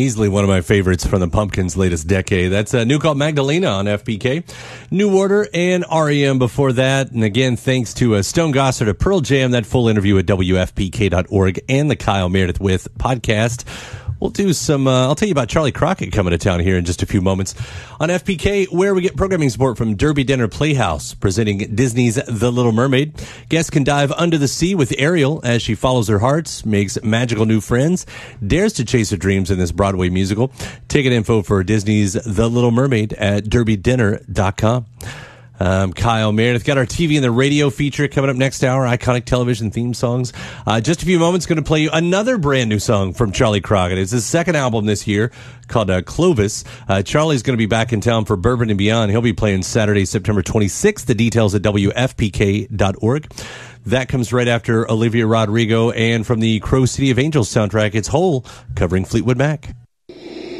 Easily one of my favorites from the Pumpkins' latest decade. That's a new called Magdalena on FPK. New Order and REM before that. And again, thanks to Stone Gossard of Pearl Jam. That full interview at WFPK.org and the Kyle Meredith With podcast. We'll do some, I'll tell you about Charlie Crockett coming to town here in just a few moments. On FPK, where we get programming support from Derby Dinner Playhouse, presenting Disney's The Little Mermaid. Guests can dive under the sea with Ariel as she follows her hearts, makes magical new friends, dares to chase her dreams in this Broadway musical. Ticket info for Disney's The Little Mermaid at derbydinner.com. Kyle Meredith. Got our TV and the radio feature coming up next hour, iconic television theme songs. Just a few moments, going to play you another brand new song from Charlie Crockett. It's his second album this year called Clovis. Charlie's going to be back in town for Bourbon and Beyond. He'll be playing Saturday, September 26th. The details at WFPK.org. That comes right after Olivia Rodrigo, and from the Crow City of Angels soundtrack, it's Hole, covering Fleetwood Mac.